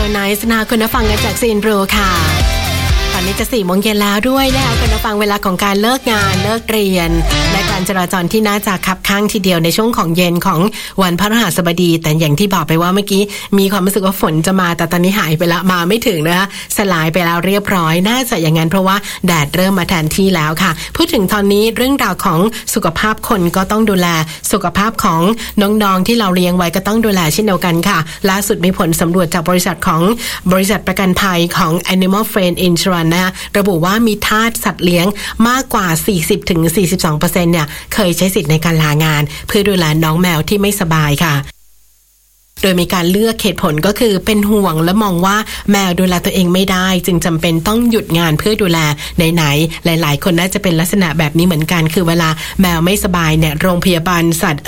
Nice นะคุณผู้ฟังกันจากซีนโรค่ะตอนนี้จะ 4 โมงเย็นแล้วด้วยนะคะคุณผู้ฟังเวลาของการเลิกงานเลิกเรียนและการจราจรที่น่าจะคับข้างทีเดียวในช่วงของเย็นของวันพฤหัสบดีแต่อย่างที่บอกไปว่าเมื่อกี้มีความรู้สึกว่าฝนจะมาแต่ตอนนี้หายไปละมาไม่ถึงนะคะสลายไปแล้วเรียบร้อยน่าจะอย่างนั้นเพราะว่าแดดเริ่มมาแทนที่แล้วค่ะพูดถึงตอนนี้เรื่องราวของสุขภาพคนก็ต้องดูแลสุขภาพของน้องๆที่เราเลี้ยงไว้ก็ต้องดูแลเช่นเดียวกันค่ะล่าสุดมีผลสำรวจจากบริษัทประกันภัยของ Animal Friend Insurance นะระบุว่ามีทาสสัตว์เลี้ยงมากกว่า 40-42% เนี่ยเคยใช้สิทธิ์ในการลางานเพื่อดูแลน้องแมวที่ไม่สบายค่ะโดยมีการเลือกเหตุผลก็คือเป็นห่วงและมองว่าแมวดูแลตัวเองไม่ได้จึงจำเป็นต้องหยุดงานเพื่อดูแลไหนๆหลายๆคนน่าจะเป็นลักษณะแบบนี้เหมือนกันคือเวลาแมวไม่สบายเนี่ยโรงพยาบาลสัตว์